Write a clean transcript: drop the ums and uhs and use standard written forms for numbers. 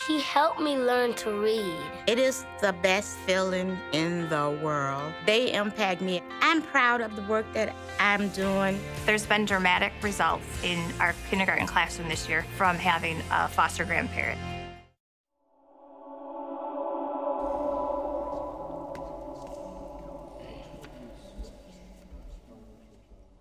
He helped me learn to read. It is the best feeling in the world. They impact me. I'm proud of the work that I'm doing. There's been dramatic results in our kindergarten classroom this year from having a foster grandparent.